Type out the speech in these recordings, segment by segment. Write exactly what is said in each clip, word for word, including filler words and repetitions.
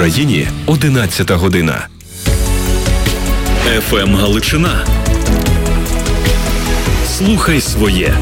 Україні одинадцята година. еф ем Галичина. Слухай своє.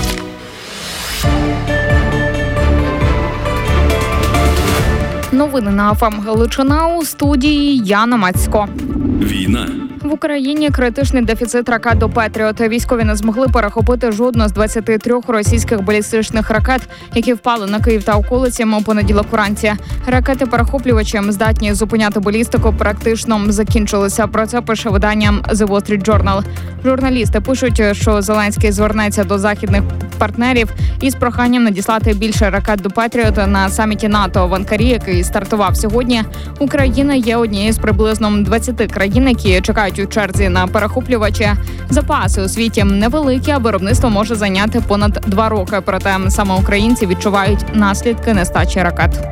Новини на еф ем Галичина, у студії Яна Мацько. Війна. В Україні критичний дефіцит ракет до «Петріот». Військові не змогли перехопити жодну з двадцяти трьох російських балістичних ракет, які впали на Київ та околиці у понеділок вранці. Ракети-перехоплювачі, здатні зупиняти балістику, практично закінчилися. Про це пише видання The Wall Street Journal. Журналісти пишуть, що Зеленський звернеться до західних партнерів із проханням надіслати більше ракет до «Петріот» на саміті НАТО в Анкарі, який стартував сьогодні. Україна є однією з приблизно двадцяти країн, які чекають у черзі на перехоплювачі. Запаси у світі невеликі, а виробництво може зайняти понад два роки. Проте саме українці відчувають наслідки нестачі ракет.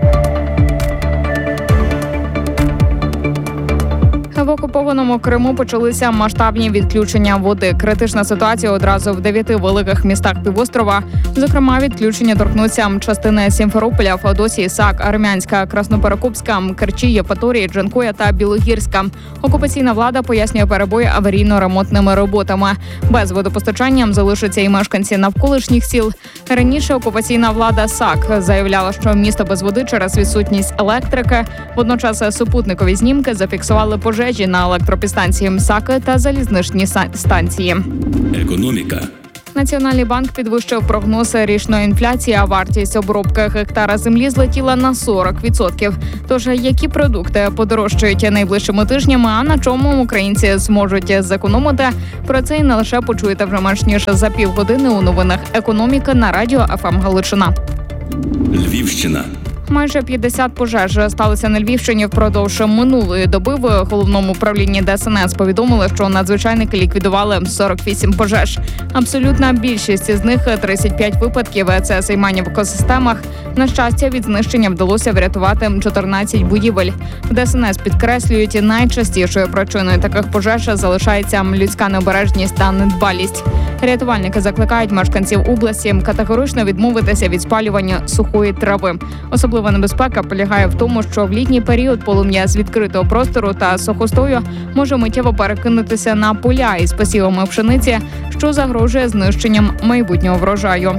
В окупованому Криму почалися масштабні відключення води. Критична ситуація одразу в дев'яти великих містах півострова. Зокрема, відключення торкнуться частини Сімферополя, Феодосії, Сак, Армянська, Красноперекопська, Керчі, Євпаторії, Джанкоя та Білогірська. Окупаційна влада пояснює перебої аварійно-ремонтними роботами. Без водопостачання залишаться і мешканці навколишніх сіл. Раніше окупаційна влада Сак заявляла, що місто без води через відсутність електрики. Водночас супутникові знімки зафіксували пожежі на електропідстанції Саки та залізничні станції. Економіка. Національний банк підвищив прогноз річної інфляції, а вартість обробки гектара землі злетіла на сорок відсотків. Тож, які продукти подорожчають найближчими тижнями, а на чому українці зможуть зекономити? Про це і не лише почуєте вже менш ніж за півгодини у новинах «Економіка» на радіо еф ем Галичина. Львівщина. Майже п'ятдесят пожеж сталося на Львівщині впродовж минулої доби. В головному управлінні Де Ес Ен Ес повідомили, що надзвичайники ліквідували сорок вісім пожеж. Абсолютна більшість із них, тридцять п'ять випадків, це займання в екосистемах. На щастя, від знищення вдалося врятувати чотирнадцять будівель. В Де Ес Ен Ес підкреслюють, найчастішою причиною таких пожеж залишається людська необережність та недбалість. Рятувальники закликають мешканців області категорично відмовитися від спалювання сухої трави. Особлива небезпека полягає в тому, що в літній період полум'я з відкритого простору та сухостою може миттєво перекинутися на поля із посівами пшениці, що загрожує знищенням майбутнього врожаю.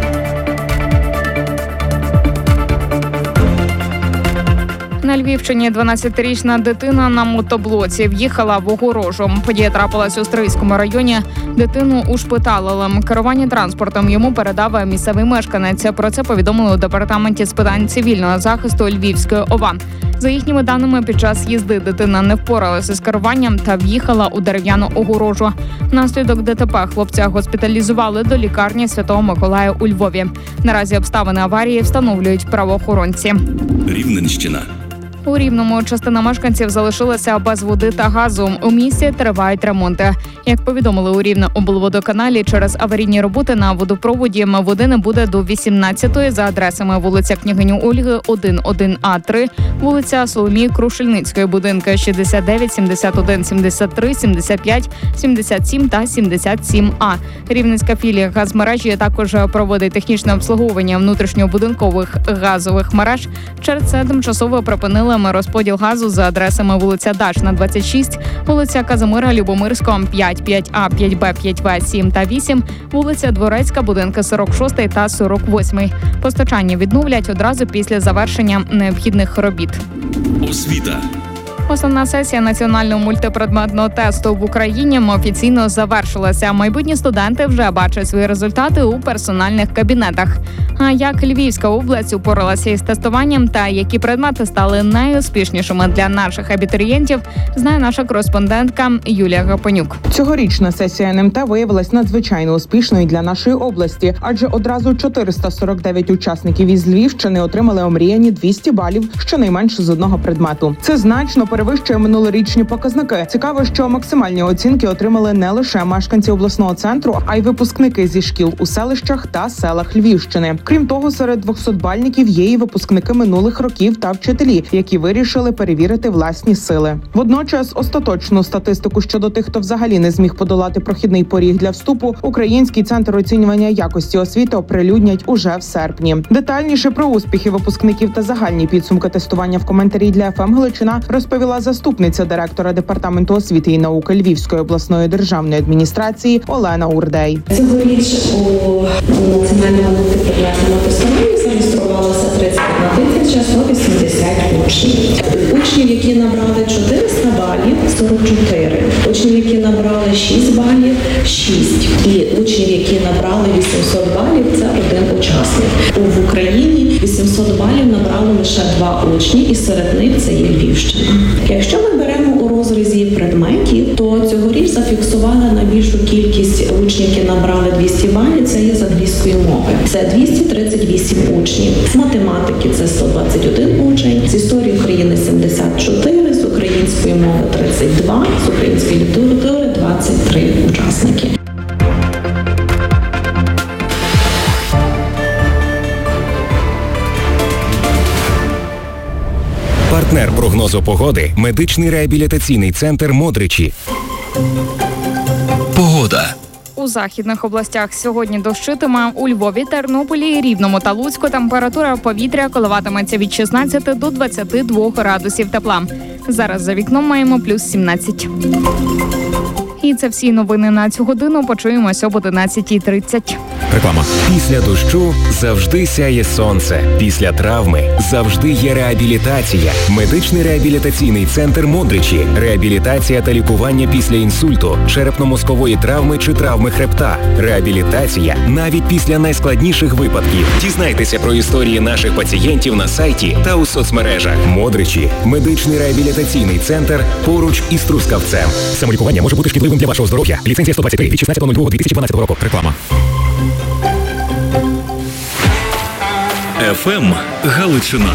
На Львівщині дванадцятирічна дитина на мотоблоці в'їхала в огорожу. Подія трапилась у Стрийському районі. Дитину ушпиталили. Керування транспортом йому передав місцевий мешканець. Про це повідомили у департаменті з питань цивільного захисту Львівської ОВА. За їхніми даними, під час їзди дитина не впоралася з керуванням та в'їхала у дерев'яну огорожу. Внаслідок де те пе хлопця госпіталізували до лікарні Святого Миколая у Львові. Наразі обставини аварії встановлюють правоохоронці. Рівненщина. У Рівному частина мешканців залишилася без води та газу. У місті тривають ремонти. Як повідомили у Рівне-облводоканалі, через аварійні роботи на водопроводі води не буде до вісімнадцятої за адресами вулиця Княгиню Ольги, один один а три, вулиця Соломії Крушельницької, будинки шістдесят дев'ять, сімдесят один, сімдесят три, сімдесят п'ять, сімдесят сім та сімдесят сім а. Рівненська філія газмережі також проводить технічне обслуговування внутрішньобудинкових газових мереж. Через це тимчасово припинили розподіл газу за адресами вулиця Дачна, двадцять шість, вулиця Казимира Любомирського, п'ять, п'ять а, п'ять бе, п'ять ве, сім та вісім, вулиця Дворецька, будинки сорок шість та сорок вісім. Постачання відновлять одразу після завершення необхідних робіт. Освіта. Основна сесія національного мультипредметного тесту в Україні офіційно завершилася. Майбутні студенти вже бачать свої результати у персональних кабінетах. А як Львівська область упоралася із тестуванням та які предмети стали найуспішнішими для наших абітурієнтів, знає наша кореспондентка Юлія Гапонюк. Цьогорічна сесія ен ем те виявилась надзвичайно успішною для нашої області, адже одразу чотириста сорок дев'ять учасників із Львівщини отримали омріяні двісті балів щонайменше з одного предмету. Це значно перевищує перевищує минулорічні показники. Цікаво, що максимальні оцінки отримали не лише мешканці обласного центру, а й випускники зі шкіл у селищах та селах Львівщини. Крім того, серед двохсотбальників є і випускники минулих років та вчителі, які вирішили перевірити власні сили. Водночас остаточну статистику щодо тих, хто взагалі не зміг подолати прохідний поріг для вступу, Український центр оцінювання якості освіти оприлюднять уже в серпні. Детальніше про успіхи випускників та загальні підсумки тестування в коментарі для еф ем Галичина розповіла заступниця директора департаменту освіти і науки Львівської обласної державної адміністрації Олена Урдей. Цьогоріч у національному мультипредметному тестуванні зареєструвалося тридцять одна тисяча сто вісімдесят учнів. Учнів, які набрали чотириста балів, сорок чотири. Учнів, які набрали шість балів, шість. І учнів, які набрали вісімсот балів, це один учасник. В Україні вісімсот балів набрали лише два учні, і серед них це є Львівщина. Якщо ми беремо у розрізі предметів, то цьогоріч зафіксували найбільшу кількість учнів, які набрали двісті балів, це є з англійської мови. Це двісті тридцять вісім учнів. З математики це сто двадцять один учень, з історії України сімдесят чотири, з української мови тридцять два, з української літератури двадцять три учасники. Партнер прогнозу погоди – медичний реабілітаційний центр «Модричі». Погода. У західних областях сьогодні дощитиме. У Львові, Тернополі, Рівному та Луцьку температура повітря коливатиметься від шістнадцяти до двадцяти двох градусів тепла. Зараз за вікном маємо плюс сімнадцять. І це всі новини на цю годину. Почуємося об одинадцятій тридцять. Реклама. Після дощу завжди сяє сонце. Після травми завжди є реабілітація. Медичний реабілітаційний центр «Модричі». Реабілітація та лікування після інсульту, черепно-мозкової травми чи травми хребта. Реабілітація навіть після найскладніших випадків. Дізнайтеся про історії наших пацієнтів на сайті та у соцмережах. «Модричі» – медичний реабілітаційний центр поруч із Трускавцем. Самолікування може бути шкідливим для вашого здоров'я. Ліцензія сто двадцять три від шістнадцятого лютого дві тисячі дванадцятого року. Реклама. еф ем Галичина.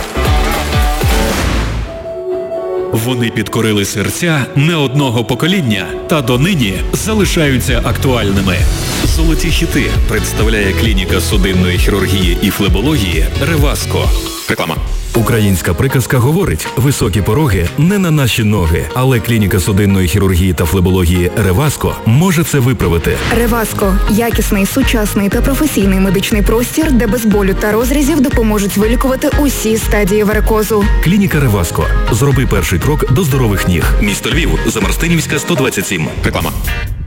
Вони підкорили серця не одного покоління та донині залишаються актуальними. Золоті хіти представляє клініка судинної хірургії і флебології «Реваско». Реклама. Українська приказка говорить: високі пороги не на наші ноги, але клініка судинної хірургії та флебології «Реваско» може це виправити. «Реваско» – якісний, сучасний та професійний медичний простір, де без болю та розрізів допоможуть вилікувати усі стадії варикозу. Клініка «Реваско». Зроби перший крок до здорових ніг. Місто Львів, Замарстинівська, сто двадцять сім. Реклама.